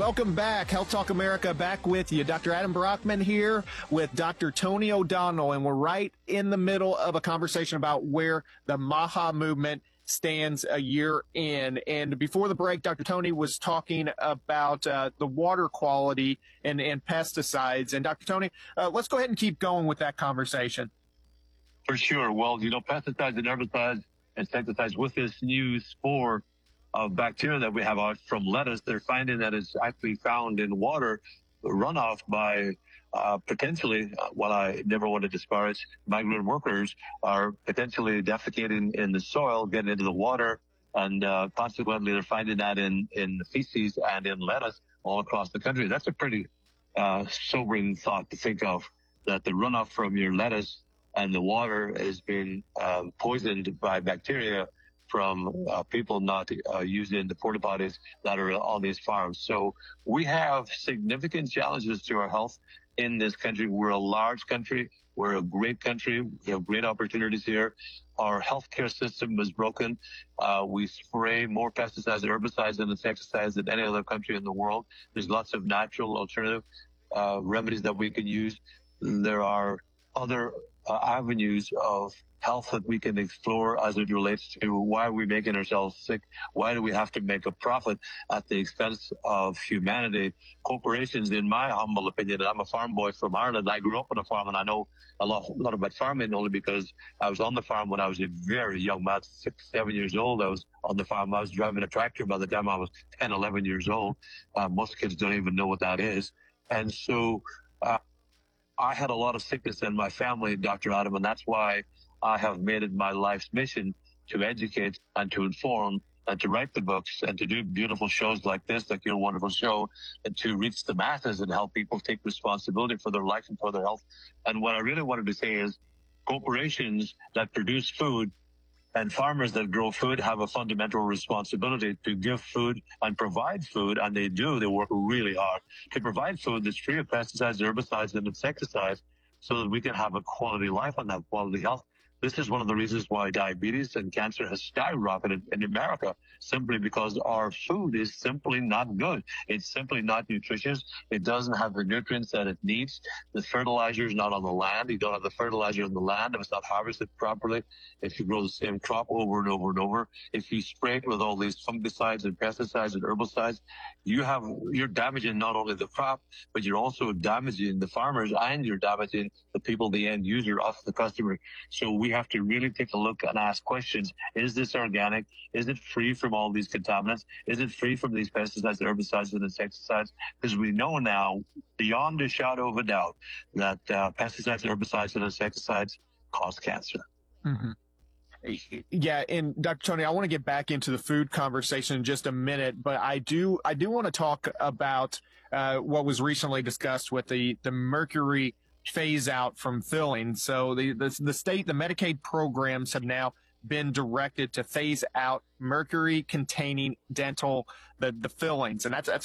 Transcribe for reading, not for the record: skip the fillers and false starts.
Welcome back. Health Talk America back with you. Dr. Adam Brockman here with Dr. Tony O'Donnell, and we're right in the middle of a conversation about where the MAHA movement stands a year in. And before the break, Dr. Tony was talking about the water quality and pesticides. And Dr. Tony, let's go ahead and keep going with that conversation. For sure. Well, pesticides and herbicides, insecticides, with this new spore of bacteria that we have out from lettuce, they're finding that it's actually found in water runoff by potentially, while I never want to disparage, migrant workers are potentially defecating in the soil, getting into the water, and consequently they're finding that in the feces and in lettuce all across the country. That's a pretty sobering thought to think of, that the runoff from your lettuce and the water is being poisoned by bacteria from people not using the porta potties that are on these farms. So we have significant challenges to our health in this country. We're a large country. We're a great country. We have great opportunities here. Our healthcare system is broken. We spray more pesticides and herbicides and insecticides than any other country in the world. There's lots of natural alternative remedies that we can use. There are other avenues of health that we can explore as it relates to why are we making ourselves sick? Why do we have to make a profit at the expense of humanity? Corporations, in my humble opinion, and I'm a farm boy from Ireland. I grew up on a farm, and I know a lot about farming only because I was on the farm when I was a very young man, 6, 7 years old. I was on the farm. I was driving a tractor by the time I was 10, 11 years old. Most kids don't even know what that is. And so I had a lot of sickness in my family, Dr. Adam, and that's why I have made it my life's mission to educate and to inform and to write the books and to do beautiful shows like this, like your wonderful show, and to reach the masses and help people take responsibility for their life and for their health. And what I really wanted to say is corporations that produce food and farmers that grow food have a fundamental responsibility to give food and provide food, and they do. They work really hard to provide food that's free of pesticides, herbicides, and insecticides so that we can have a quality life and have quality health. This is one of the reasons why diabetes and cancer has skyrocketed in America, simply because our food is simply not good. It's simply not nutritious. It doesn't have the nutrients that it needs. The fertilizer is not on the land. You don't have the fertilizer on the land if it's not harvested properly. If you grow the same crop over and over and over, if you spray it with all these fungicides and pesticides and herbicides, you're damaging not only the crop, but you're also damaging the farmers, and you're damaging the people, the end user, us, the customer. So we have to really take a look and ask questions. Is this organic? Is it free from all these contaminants? Is it free from these pesticides, herbicides, and insecticides? Because we know now, beyond a shadow of a doubt, that pesticides, herbicides, and insecticides cause cancer. Mm-hmm. Yeah, and Dr. Tony, I want to get back into the food conversation in just a minute, but I do want to talk about what was recently discussed with the mercury phase out from filling. So the state, the Medicaid programs have now been directed to phase out mercury containing dental, the fillings. And that's